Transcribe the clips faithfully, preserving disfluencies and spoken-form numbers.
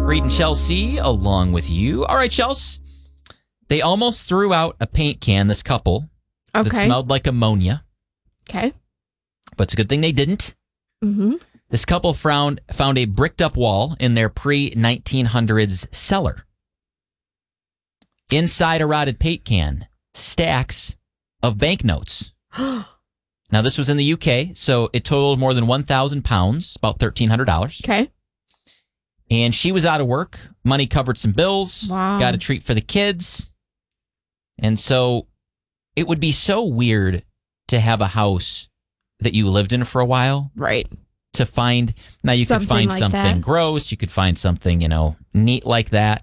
Reed and Chelsea along with you. All right, Chelsea. They almost threw out a paint can, this couple, Okay. that smelled like ammonia. Okay. But it's a good thing they didn't. Mm-hmm. This couple found, found a bricked up wall in their pre nineteen hundreds cellar. Inside a rotted paint can, stacks of banknotes. Now, this was in the U K, so it totaled more than one thousand pounds, about thirteen hundred dollars. Okay. And she was out of work. Money covered some bills. Wow. Got a treat for the kids. And so it would be so weird to have a house that you lived in for a while. Right. To find, now you Something could find like something that. gross. You could find something, you know, neat like that.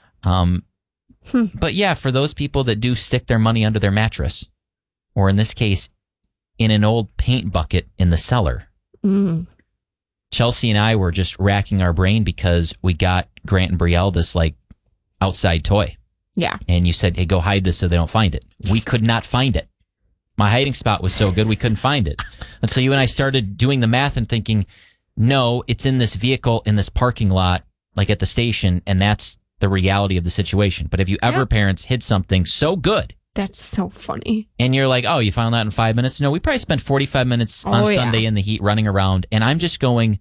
Um, Hmm. But yeah, for those people that do stick their money under their mattress, or in this case, in an old paint bucket in the cellar. Mm. Chelsea and I were just racking our brain because we got Grant and Brielle this like outside toy. Yeah. And you said, hey, go hide this so they don't find it. We could not find it. My hiding spot was so good, we couldn't find it. And so you and I started doing the math and thinking, no, it's in this vehicle in this parking lot, like at the station, and that's the reality of the situation. But have you ever, Yeah. parents, hid something so good? That's so funny. And you're like, oh, you found that in five minutes? No, we probably spent forty-five minutes on Oh, yeah. Sunday in the heat running around. And I'm just going,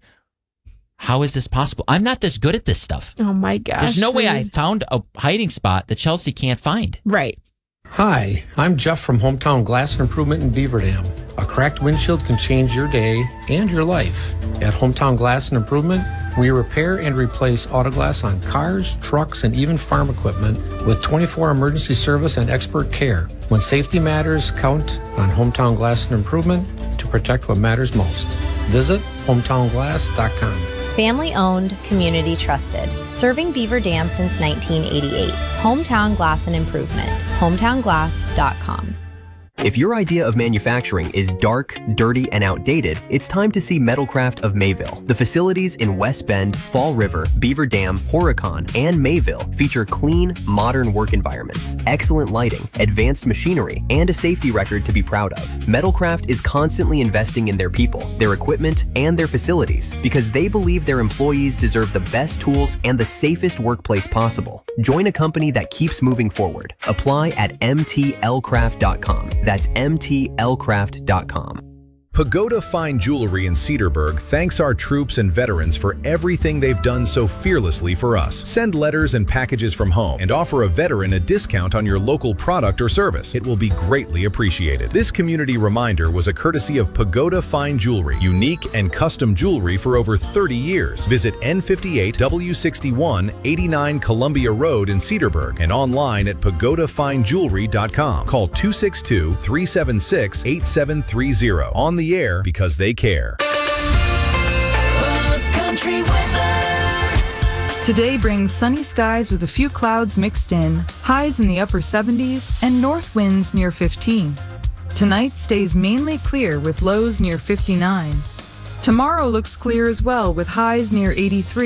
how is this possible? I'm not this good at this stuff. Oh my gosh. There's no way I Reed. found a hiding spot that Chelsea can't find. Right. Hi, I'm Jeff from Hometown Glass and Improvement in Beaver Dam. A cracked windshield can change your day and your life. At Hometown Glass and Improvement, we repair and replace auto glass on cars, trucks, and even farm equipment with twenty-four emergency service and expert care. When safety matters, count on Hometown Glass and Improvement to protect what matters most. Visit hometown glass dot com. Family owned, community trusted. Serving Beaver Dam since nineteen eighty-eight. Hometown Glass and Improvement. hometown glass dot com. If your idea of manufacturing is dark, dirty, and outdated, it's time to see Metalcraft of Mayville. The facilities in West Bend, Fall River, Beaver Dam, Horicon, and Mayville feature clean, modern work environments, excellent lighting, advanced machinery, and a safety record to be proud of. Metalcraft is constantly investing in their people, their equipment, and their facilities because they believe their employees deserve the best tools and the safest workplace possible. Join a company that keeps moving forward. Apply at m t l craft dot com. That's m t l craft dot com. Pagoda Fine Jewelry in Cedarburg thanks our troops and veterans for everything they've done so fearlessly for us. Send letters and packages from home and offer a veteran a discount on your local product or service. It will be greatly appreciated. This community reminder was a courtesy of Pagoda Fine Jewelry, unique and custom jewelry for over thirty years. Visit N fifty-eight W sixty-one eighty-nine Columbia Road in Cedarburg and online at pagoda fine jewelry dot com. Call two six two, three seven six, eight seven three zero. On the air because they care. Buzz Country weather. Today brings sunny skies with a few clouds mixed in, highs in the upper seventies, and north winds near fifteen. Tonight stays mainly clear with lows near fifty-nine. Tomorrow looks clear as well with highs near eighty-three.